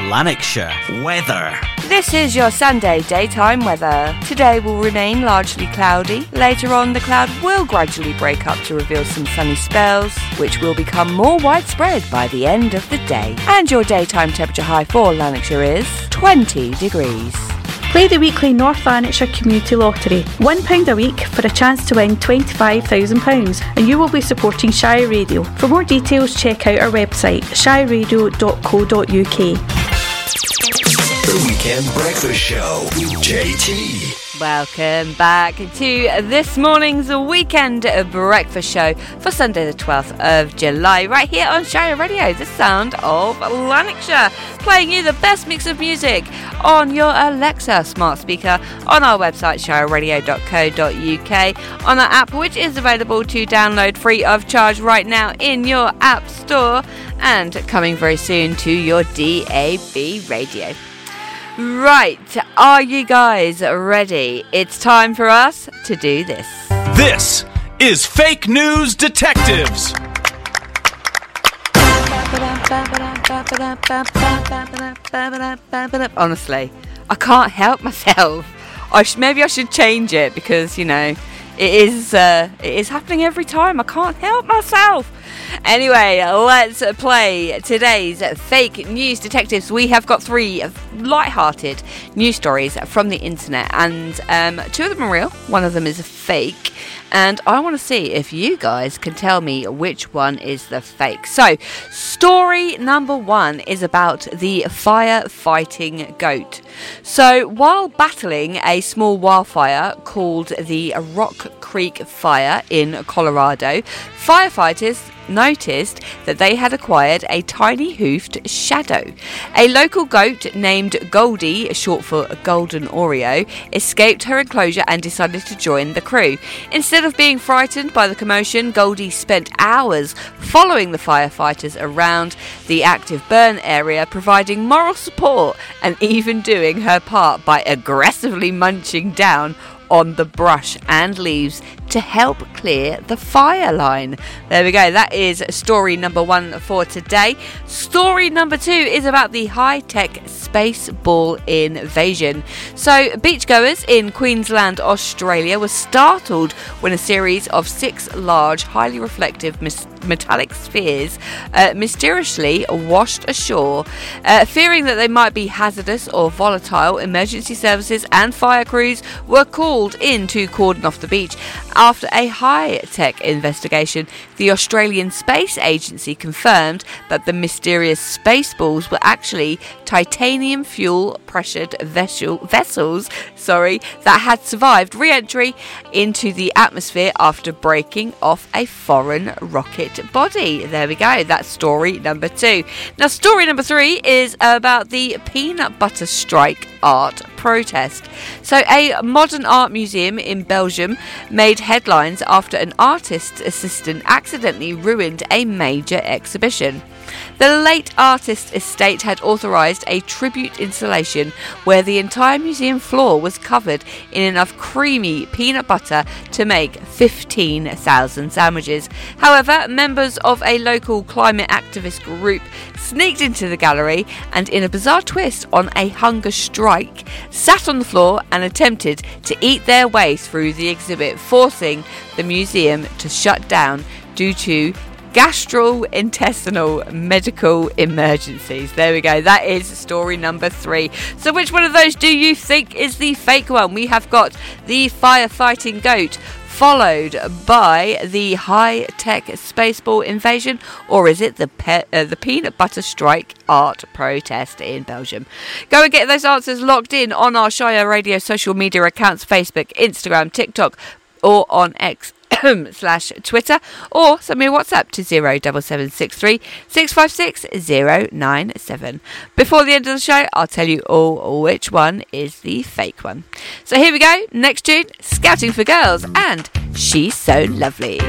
Lanarkshire weather. This is your Sunday daytime weather. Today will remain largely cloudy. Later on, the cloud will gradually break up to reveal some sunny spells, which will become more widespread by the end of the day. And your daytime temperature high for Lanarkshire is 20 degrees. Play the weekly North Lanarkshire Community Lottery. £1 a week for a chance to win £25,000, and you will be supporting Shire Radio. For more details, check out our website, shireradio.co.uk. The Weekend Breakfast Show with JT. Welcome back to this morning's Weekend Breakfast Show for Sunday the 12th of July, right here on Shire Radio, the sound of Lanarkshire, playing you the best mix of music on your Alexa smart speaker, on our website shireradio.co.uk, on our app, which is available to download free of charge right now in your app store, and coming very soon to your DAB radio. Right, are you guys ready? It's time for us to do this. This is Fake News Detectives. Honestly, I can't help myself. Maybe I should change it because, you know, it is happening every time. I can't help myself. Anyway, let's play today's Fake News Detectives. We have got 3 light-hearted news stories from the internet, and 2 of them are real, 1 of them is fake, and I want to see if you guys can tell me which one is the fake. So, story number 1 is about the firefighting goat. So, while battling a small wildfire called the Rock Creek Fire in Colorado, firefighters noticed that they had acquired a tiny hoofed shadow. A local goat named Goldie, short for Golden Oreo, escaped her enclosure and decided to join the crew. Instead of being frightened by the commotion, Goldie spent hours following the firefighters around the active burn area, providing moral support and even doing her part by aggressively munching down on the brush and leaves to help clear the fire line. There we go. That is story number 1 for today. Story number 2 is about the high-tech space ball invasion. So, beachgoers in Queensland, Australia were startled when a series of 6 large, highly reflective metallic spheres mysteriously washed ashore. Fearing that they might be hazardous or volatile, emergency services and fire crews were called in to cordon off the beach. After a high-tech investigation, the Australian Space Agency confirmed that the mysterious space balls were actually titanium fuel-pressured vessels that had survived re-entry into the atmosphere after breaking off a foreign rocket body. There we go. That's story number 2. Now, story number 3 is about the peanut butter strike art protest. So, a modern art museum in Belgium made headlines after an artist's assistant accidentally ruined a major exhibition. The late artist's estate had authorised a tribute installation where the entire museum floor was covered in enough creamy peanut butter to make 15,000 sandwiches. However, members of a local climate activist group sneaked into the gallery and, in a bizarre twist on a hunger strike, sat on the floor and attempted to eat their way through the exhibit, forcing the museum to shut down due to gastrointestinal medical emergencies. There we go. That is story number 3. So which one of those do you think is the fake one? We have got the firefighting goat, followed by the high-tech spaceball invasion, or is it the peanut butter strike art protest in Belgium? Go and get those answers locked in on our Shire Radio social media accounts, Facebook, Instagram, TikTok, or on X /Twitter, or send me a WhatsApp to 07763 656 097. Before the end of the show, I'll tell you all which one is the fake one. So here we go. Next tune, Scouting for Girls and She's So Lovely.